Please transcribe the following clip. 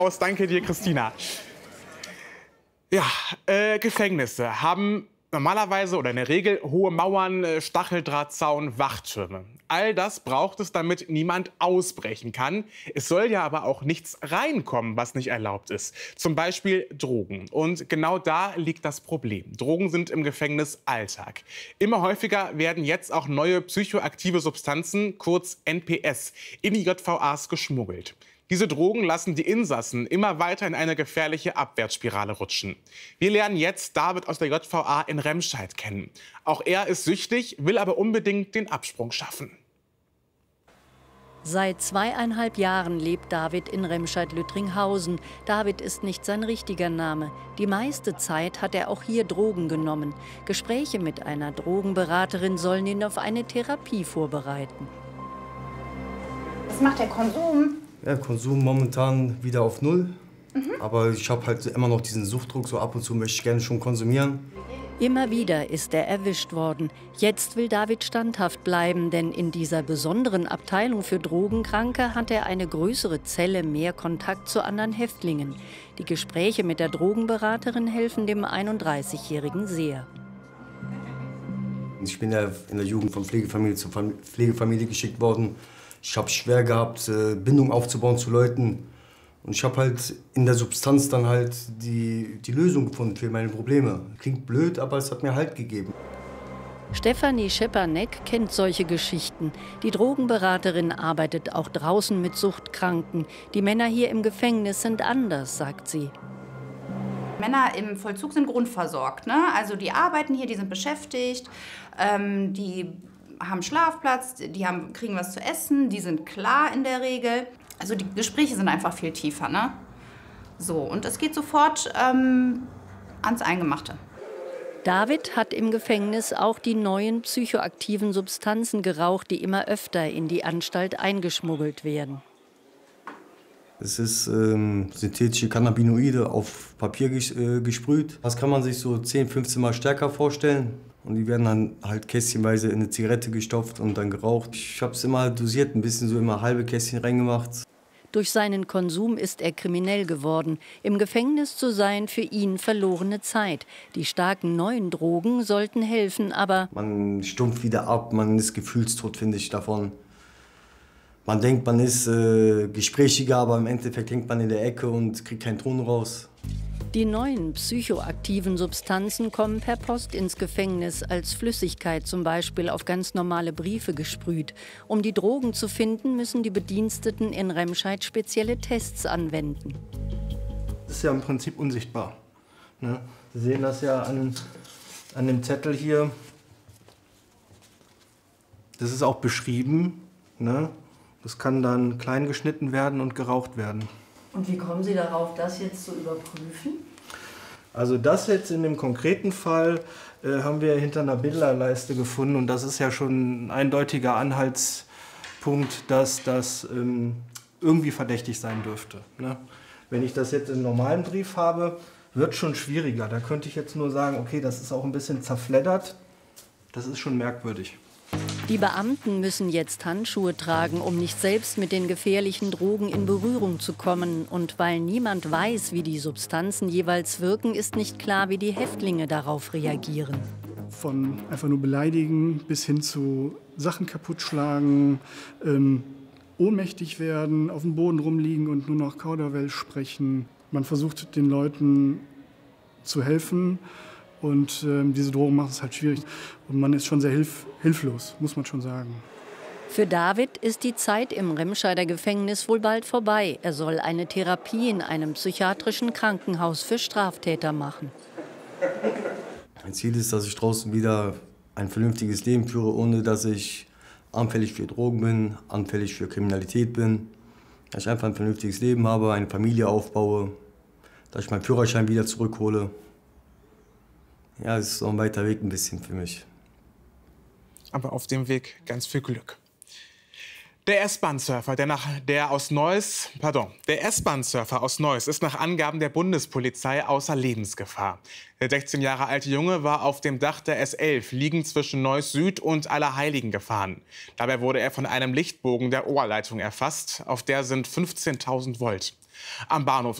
Aus. Danke dir, Christina. Ja, Gefängnisse haben normalerweise oder in der Regel hohe Mauern, Stacheldrahtzaun, Wachtürme. All das braucht es, damit niemand ausbrechen kann. Es soll ja aber auch nichts reinkommen, was nicht erlaubt ist. Zum Beispiel Drogen. Und genau da liegt das Problem. Drogen sind im Gefängnis Alltag. Immer häufiger werden jetzt auch neue psychoaktive Substanzen, kurz NPS, in die JVAs geschmuggelt. Diese Drogen lassen die Insassen immer weiter in eine gefährliche Abwärtsspirale rutschen. Wir lernen jetzt David aus der JVA in Remscheid kennen. Auch er ist süchtig, will aber unbedingt den Absprung schaffen. Seit 2,5 Jahren lebt David in Remscheid-Lüttringhausen. David ist nicht sein richtiger Name. Die meiste Zeit hat er auch hier Drogen genommen. Gespräche mit einer Drogenberaterin sollen ihn auf eine Therapie vorbereiten. Was macht der Konsum? Ja, Konsum momentan wieder auf Null. Aber ich habe halt immer noch diesen Suchtdruck, so ab und zu möchte ich gerne schon konsumieren. Immer wieder ist er erwischt worden. Jetzt will David standhaft bleiben, denn in dieser besonderen Abteilung für Drogenkranke hat er eine größere Zelle, mehr Kontakt zu anderen Häftlingen. Die Gespräche mit der Drogenberaterin helfen dem 31-Jährigen sehr. Ich bin ja in der Jugend von Pflegefamilie zu Pflegefamilie geschickt worden. Ich habe schwer gehabt, Bindung aufzubauen zu Leuten. Und ich habe halt in der Substanz dann halt die Lösung gefunden für meine Probleme. Klingt blöd, aber es hat mir Halt gegeben. Stefanie Schepanek kennt solche Geschichten. Die Drogenberaterin arbeitet auch draußen mit Suchtkranken. Die Männer hier im Gefängnis sind anders, sagt sie. Männer im Vollzug sind grundversorgt, ne? Also die arbeiten hier, die sind beschäftigt, die haben Schlafplatz, kriegen was zu essen, die sind klar in der Regel. Also die Gespräche sind einfach viel tiefer, ne? So, und es geht sofort ans Eingemachte. David hat im Gefängnis auch die neuen psychoaktiven Substanzen geraucht, die immer öfter in die Anstalt eingeschmuggelt werden. Es ist synthetische Cannabinoide auf Papier gesprüht. Das kann man sich so 10, 15 Mal stärker vorstellen. Und die werden dann halt kästchenweise in eine Zigarette gestopft und dann geraucht. Ich habe es immer dosiert, ein bisschen so immer halbe Kästchen reingemacht. Durch seinen Konsum ist er kriminell geworden. Im Gefängnis zu sein, für ihn verlorene Zeit. Die starken neuen Drogen sollten helfen, aber... Man stumpft wieder ab, man ist gefühlstot, finde ich, davon. Man denkt, man ist gesprächiger, aber im Endeffekt hängt man in der Ecke und kriegt keinen Ton raus. Die neuen psychoaktiven Substanzen kommen per Post ins Gefängnis, als Flüssigkeit zum Beispiel auf ganz normale Briefe gesprüht. Um die Drogen zu finden, müssen die Bediensteten in Remscheid spezielle Tests anwenden. Das ist ja im Prinzip unsichtbar. Ne? Sie sehen das ja an dem Zettel hier. Das ist auch beschrieben. Ne? Das kann dann klein geschnitten werden und geraucht werden. Und wie kommen Sie darauf, das jetzt zu überprüfen? Also das jetzt in dem konkreten Fall haben wir hinter einer Bilderleiste gefunden. Und das ist ja schon ein eindeutiger Anhaltspunkt, dass das irgendwie verdächtig sein dürfte. Ne? Wenn ich das jetzt im normalen Brief habe, wird schon schwieriger. Da könnte ich jetzt nur sagen, okay, das ist auch ein bisschen zerfleddert. Das ist schon merkwürdig. Die Beamten müssen jetzt Handschuhe tragen, um nicht selbst mit den gefährlichen Drogen in Berührung zu kommen. Und weil niemand weiß, wie die Substanzen jeweils wirken, ist nicht klar, wie die Häftlinge darauf reagieren. Von einfach nur beleidigen bis hin zu Sachen kaputtschlagen, ohnmächtig werden, auf dem Boden rumliegen und nur noch Kauderwelsch sprechen. Man versucht den Leuten zu helfen. Und diese Drogen machen es halt schwierig. Und man ist schon sehr hilflos, muss man schon sagen. Für David ist die Zeit im Remscheider Gefängnis wohl bald vorbei. Er soll eine Therapie in einem psychiatrischen Krankenhaus für Straftäter machen. Mein Ziel ist, dass ich draußen wieder ein vernünftiges Leben führe, ohne dass ich anfällig für Drogen bin, anfällig für Kriminalität bin. Dass ich einfach ein vernünftiges Leben habe, eine Familie aufbaue, dass ich meinen Führerschein wieder zurückhole. Ja, es ist noch ein weiter Weg ein bisschen für mich. Aber auf dem Weg ganz viel Glück. Der S-Bahn-Surfer, aus Neuss ist nach Angaben der Bundespolizei außer Lebensgefahr. Der 16 Jahre alte Junge war auf dem Dach der S11, liegend zwischen Neuss Süd und Allerheiligen, gefahren. Dabei wurde er von einem Lichtbogen der Oberleitung erfasst. Auf der sind 15.000 Volt. am Bahnhof